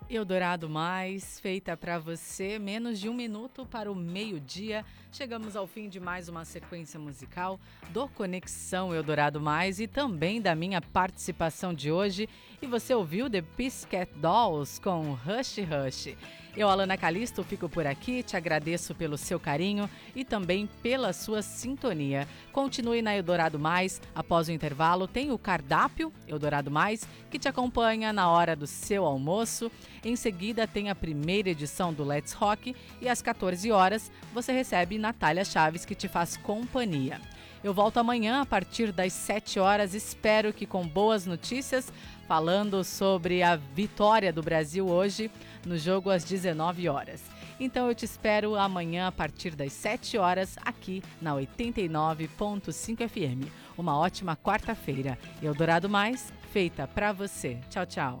Eldorado Mais, feita para você, menos de 1 minuto para o meio-dia. Chegamos ao fim de mais uma sequência musical do Conexão Eldorado Mais e também da minha participação de hoje. E você ouviu The Pussycat Dolls com Hush Hush. Eu, Alana Calisto, fico por aqui, te agradeço pelo seu carinho e também pela sua sintonia. Continue na Eldorado Mais, após o intervalo tem o cardápio Eldorado Mais, que te acompanha na hora do seu almoço. Em seguida tem a primeira edição do Let's Rock e às 14 horas você recebe Natália Chaves, que te faz companhia. Eu volto amanhã a partir das 7 horas, espero que com boas notícias, falando sobre a vitória do Brasil hoje no jogo às 19 horas. Então eu te espero amanhã a partir das 7 horas aqui na 89.5 FM. Uma ótima quarta-feira. Eldorado Mais, feita pra você. Tchau, tchau.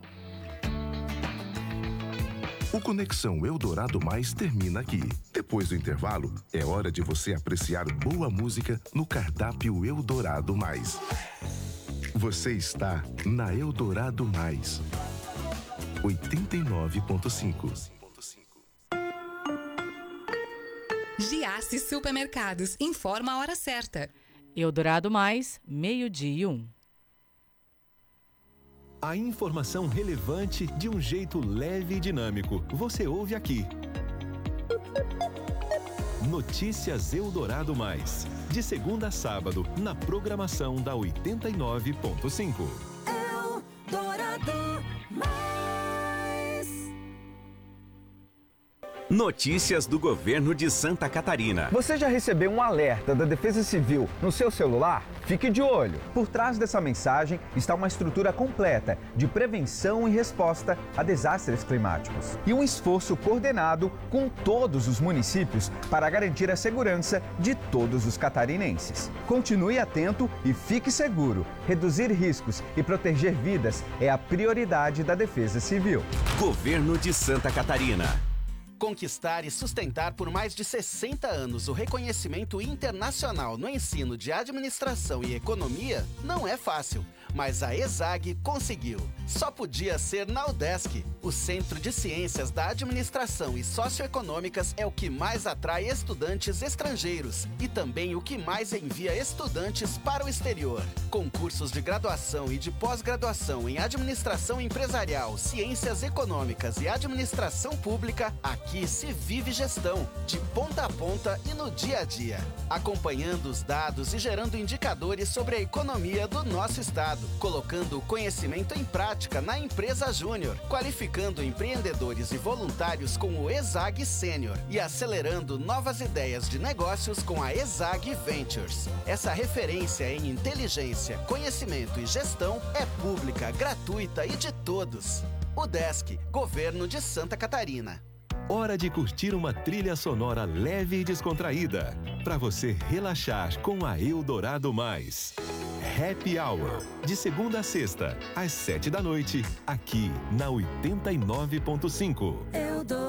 O Conexão Eldorado Mais termina aqui. Depois do intervalo, é hora de você apreciar boa música no cardápio Eldorado Mais. Você está na Eldorado Mais. 89.5. Giasse Supermercados informa a hora certa. Eldorado Mais, 12:01. A informação relevante de um jeito leve e dinâmico. Você ouve aqui. Notícias Eldorado Mais. De segunda a sábado, na programação da 89.5. Eldorado Mais. Notícias do governo de Santa Catarina. Você já recebeu um alerta da Defesa Civil no seu celular? Fique de olho. Por trás dessa mensagem está uma estrutura completa de prevenção e resposta a desastres climáticos. E um esforço coordenado com todos os municípios para garantir a segurança de todos os catarinenses. Continue atento e fique seguro. Reduzir riscos e proteger vidas é a prioridade da Defesa Civil. Governo de Santa Catarina. Conquistar e sustentar por mais de 60 anos o reconhecimento internacional no ensino de administração e economia não é fácil, mas a ESAG conseguiu. Só podia ser na UDESC. O Centro de Ciências da Administração e Socioeconômicas é o que mais atrai estudantes estrangeiros e também o que mais envia estudantes para o exterior. Com cursos de graduação e de pós-graduação em Administração Empresarial, Ciências Econômicas e Administração Pública, aqui se vive gestão, de ponta a ponta e no dia a dia, acompanhando os dados e gerando indicadores sobre a economia do nosso estado, colocando o conhecimento em prática na empresa Júnior, qualificando empreendedores e voluntários com o ESAG Sênior e acelerando novas ideias de negócios com a ESAG Ventures. Essa referência em inteligência, conhecimento e gestão é pública, gratuita e de todos. UDESC, Governo de Santa Catarina. Hora de curtir uma trilha sonora leve e descontraída, para você relaxar com a Eldorado Mais. Happy Hour, de segunda a sexta, às 7 da noite, aqui na 89.5.